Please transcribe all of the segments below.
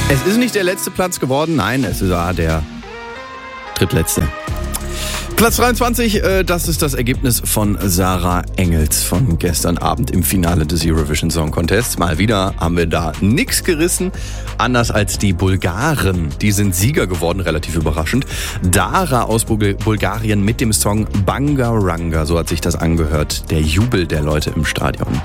Es ist nicht der letzte Platz geworden, nein, es war der drittletzte. Platz 23, das ist das Ergebnis von Sarah Engels von gestern Abend im Finale des Eurovision Song Contest. Mal wieder haben wir da nichts gerissen, anders als die Bulgaren. Die sind Sieger geworden, relativ überraschend. Dara aus Bulgarien mit dem Song Bangaranga, so hat sich das angehört. Der Jubel der Leute im Stadion.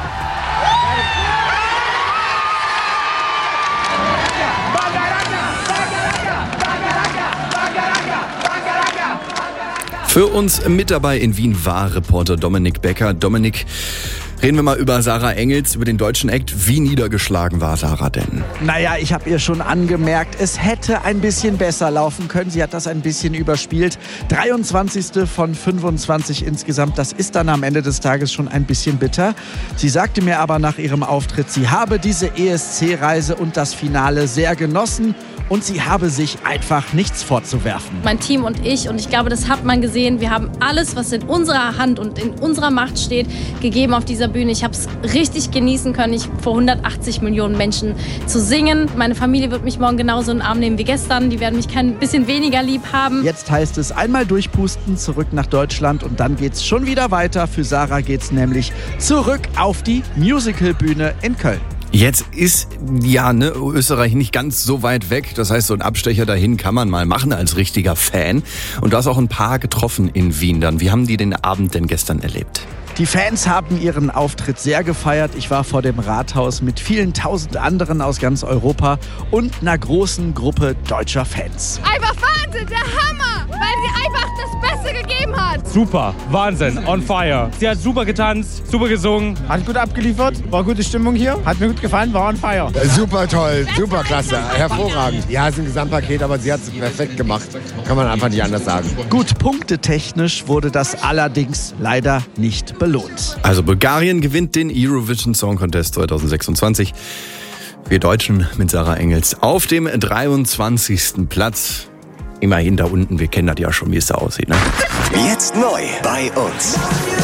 Für uns mit dabei in Wien war Reporter Dominik Becker. Dominik, reden wir mal über Sarah Engels, über den deutschen Act. Wie niedergeschlagen war Sarah denn? Naja, ich habe ihr schon angemerkt, es hätte ein bisschen besser laufen können. Sie hat das ein bisschen überspielt. 23. von 25 insgesamt. Das ist dann am Ende des Tages schon ein bisschen bitter. Sie sagte mir aber nach ihrem Auftritt, sie habe diese ESC-Reise und das Finale sehr genossen. Und sie habe sich einfach nichts vorzuwerfen. Mein Team und ich glaube, das hat man gesehen. Wir haben alles, was in unserer Hand und in unserer Macht steht, gegeben auf dieser Bühne. Ich habe es richtig genießen können, vor 180 Millionen Menschen zu singen. Meine Familie wird mich morgen genauso in den Arm nehmen wie gestern. Die werden mich kein bisschen weniger lieb haben. Jetzt heißt es einmal durchpusten, zurück nach Deutschland und dann geht's schon wieder weiter. Für Sarah geht's nämlich zurück auf die Musicalbühne in Köln. Jetzt ist Österreich nicht ganz so weit weg. Das heißt, so ein Abstecher dahin kann man mal machen als richtiger Fan. Und du hast auch ein paar getroffen in Wien dann. Wie haben die den Abend denn gestern erlebt? Die Fans haben ihren Auftritt sehr gefeiert. Ich war vor dem Rathaus mit vielen tausend anderen aus ganz Europa und einer großen Gruppe deutscher Fans. Einfach Wahnsinn, der Hammer, weil sie einfach das Beste gegeben hat. Super, Wahnsinn, on fire. Sie hat super getanzt, super gesungen. Hat gut abgeliefert, war gute Stimmung hier, hat mir gut gefallen, war on fire. Super toll, super klasse, hervorragend. Ja, es ist ein Gesamtpaket, aber sie hat es perfekt gemacht. Kann man einfach nicht anders sagen. Gut, punktetechnisch wurde das allerdings leider nicht belohnt. Also Bulgarien gewinnt den Eurovision Song Contest 2026. Wir Deutschen mit Sarah Engels auf dem 23. Platz. Immerhin da unten, wir kennen das ja schon, wie es da aussieht. Ne? Jetzt neu bei uns.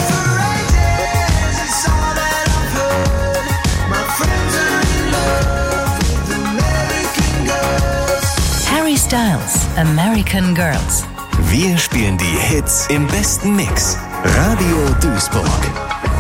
Harry Styles, American Girls. Wir spielen die Hits im besten Mix. Radio Duisburg.